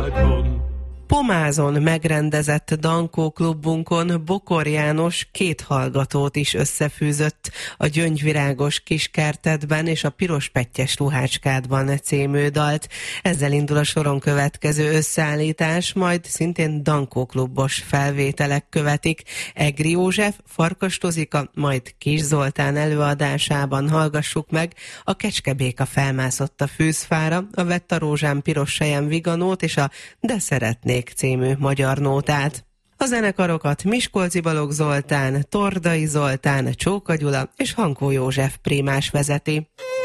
Pomázon megrendezett Dankó klubunkon Bokor János 2 hallgatót is összefűzött, a Gyöngyvirágos kiskertetben és a Piros pettyes ruhácskádban című dalt. Ezzel indul a soron következő összeállítás, majd szintén Dankó klubos felvételek követik. Egri József, Farkas Tozika, majd Kis Zoltán előadásában hallgassuk meg a Kecskebéka felmászott a fűzfára, a Vett a rózsám piros sejem viganót és a De szeretnék című magyar nótát. A zenekarokat Miskolci Balogh Zoltán, Tordai Zoltán, Csóka Gyula és Hankó József prímás vezeti.